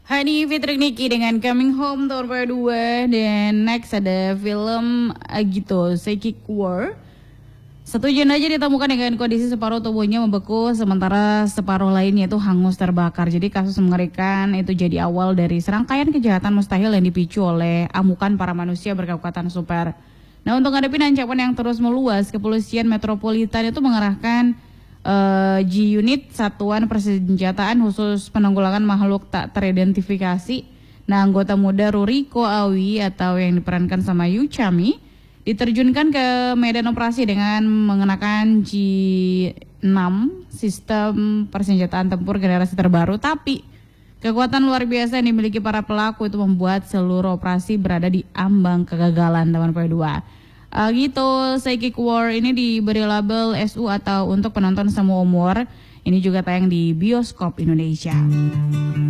Hani Fitri Niki dengan Coming Home tahun 2002. Dan next ada film Agito Psychic War. Satu jenazah ditemukan dengan kondisi separuh tubuhnya membeku, sementara separuh lainnya itu hangus terbakar. Jadi kasus mengerikan itu jadi awal dari serangkaian kejahatan mustahil yang dipicu oleh amukan para manusia berkekuatan super. Nah, untuk menghadapi ancaman yang terus meluas, Kepolisian Metropolitan itu mengerahkan G-Unit, Satuan Persenjataan Khusus Penanggulangan Makhluk Tak Teridentifikasi. Nah, anggota muda Ruriko Awi atau yang diperankan sama Yu Chami diterjunkan ke medan operasi dengan mengenakan G6, sistem persenjataan tempur generasi terbaru. Tapi kekuatan luar biasa yang dimiliki para pelaku itu membuat seluruh operasi berada di ambang kegagalan tahun 2002. Gitu, Psychic War ini diberi label SU atau untuk penonton semua umur. Ini juga tayang di bioskop Indonesia.